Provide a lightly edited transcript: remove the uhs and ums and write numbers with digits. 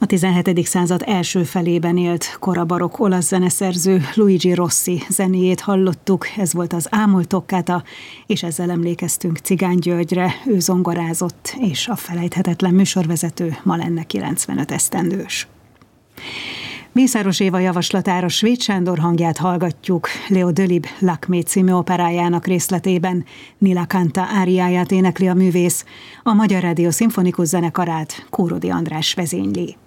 A 17. század első felében élt korabarokk olasz zeneszerző Luigi Rossi zenéjét hallottuk, ez volt az Ámult Toccata, és ezzel emlékeztünk Cigány Györgyre, ő zongorázott, és a felejthetetlen műsorvezető ma lenne 95 esztendős. Mészáros Éva javaslatára Svéd Sándor hangját hallgatjuk, Leo Delibes Lakmé című operájának részletében. Nila Kanta áriáját énekli a művész, a Magyar Rádió Szimfonikus Zenekarát Kórodi András vezényli.